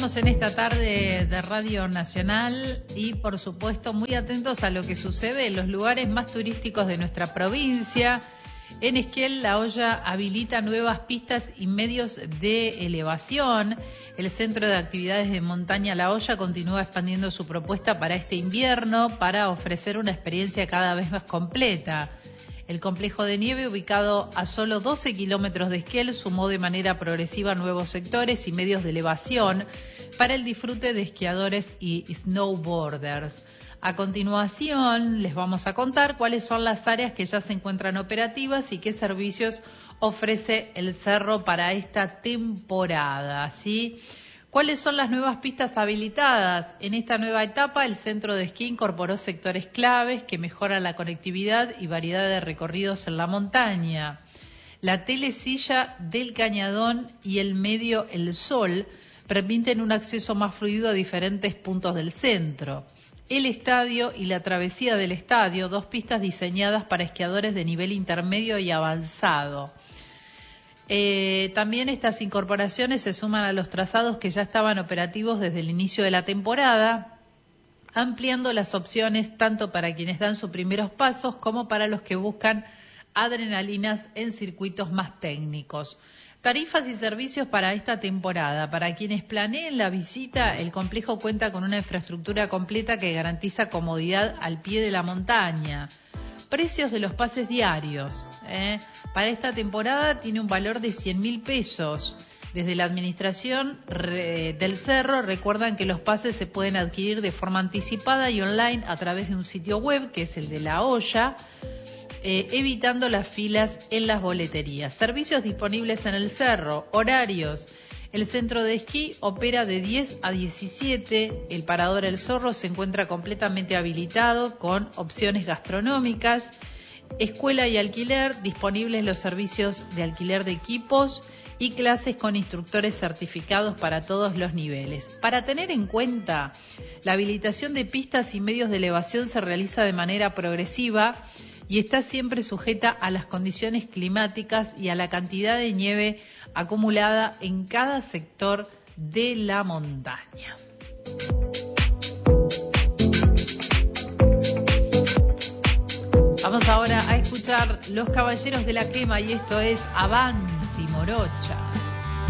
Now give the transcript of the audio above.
Estamos en esta tarde de Radio Nacional y, por supuesto, muy atentos a lo que sucede en los lugares más turísticos de nuestra provincia. En Esquel, La Hoya habilita nuevas pistas y medios de elevación. El Centro de Actividades de Montaña La Hoya continúa expandiendo su propuesta para este invierno para ofrecer una experiencia cada vez más completa. El complejo de nieve, ubicado a solo 12 kilómetros de Esquel, sumó de manera progresiva nuevos sectores y medios de elevación para el disfrute de esquiadores y snowboarders. A continuación, les vamos a contar cuáles son las áreas que ya se encuentran operativas y qué servicios ofrece el cerro para esta temporada, ¿sí? ¿Cuáles son las nuevas pistas habilitadas? En esta nueva etapa, el centro de esquí incorporó sectores claves que mejoran la conectividad y variedad de recorridos en la montaña. La telesilla del Cañadón y el medio El Sol permiten un acceso más fluido a diferentes puntos del centro. El estadio y la travesía del estadio, dos pistas diseñadas para esquiadores de nivel intermedio y avanzado. También estas incorporaciones se suman a los trazados que ya estaban operativos desde el inicio de la temporada, ampliando las opciones tanto para quienes dan sus primeros pasos como para los que buscan adrenalinas en circuitos más técnicos. Tarifas y servicios para esta temporada. Para quienes planeen la visita, el complejo cuenta con una infraestructura completa que garantiza comodidad al pie de la montaña. Precios de los pases diarios. Para esta temporada tiene un valor de 100.000 pesos. Desde la administración del cerro recuerdan que los pases se pueden adquirir de forma anticipada y online a través de un sitio web, que es el de La Hoya, evitando las filas en las boleterías. Servicios disponibles en el cerro, horarios. El centro de esquí opera de 10 a 17. El Parador El Zorro se encuentra completamente habilitado con opciones gastronómicas. Escuela y alquiler, disponibles los servicios de alquiler de equipos y clases con instructores certificados para todos los niveles. Para tener en cuenta, la habilitación de pistas y medios de elevación se realiza de manera progresiva y está siempre sujeta a las condiciones climáticas y a la cantidad de nieve acumulada en cada sector de la montaña. Vamos ahora a escuchar Los Caballeros de la Quema y esto es Avanti Morocha.